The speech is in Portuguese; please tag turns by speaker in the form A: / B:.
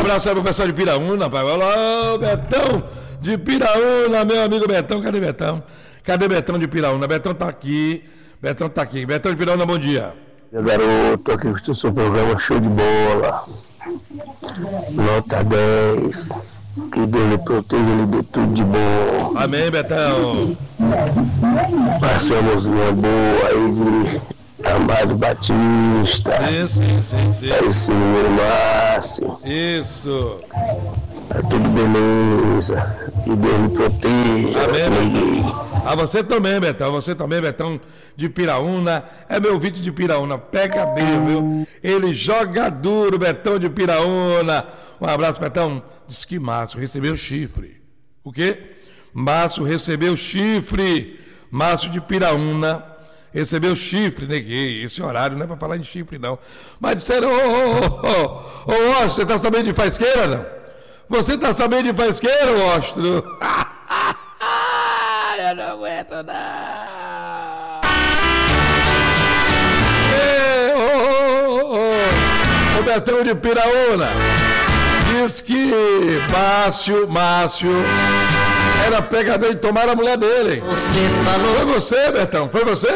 A: abraço aí pro pessoal de Piraúna, pai. Olá, Betão de Piraúna, meu amigo Betão. Cadê Betão? Cadê Betão de Piraúna? Betão tá aqui. Betão de Piraúna, bom dia.
B: Meu garoto, aqui com o seu programa show de bola. Nota 10. Que Deus lhe proteja, lhe dê tudo de bom.
A: Amém, Betão.
B: Passe uma música boa aí de Amado Batista.
A: Sim.
B: Aí sim, meu Márcio.
A: Isso.
B: Tá tudo beleza. Que Deus lhe proteja.
A: Amém, Betão. A você também, Betão de Piraúna. É meu ouvinte de Piraúna. Pega bem, viu? Ele joga duro, Betão de Piraúna. Um abraço, Betão. Diz que Márcio recebeu chifre. O quê? Márcio recebeu chifre. Márcio de Piraúna recebeu chifre. Neguei. Esse horário não é para falar em chifre, não. Mas disseram, ô, você tá sabendo de faisqueira, não? Você tá sabendo de faisqueira, Ostro? Eu não aguento, não. O Betão de Piraúna diz que Márcio era pegador de tomar a mulher dele, hein?
C: Você falou.
A: Foi você, Betão? Foi você?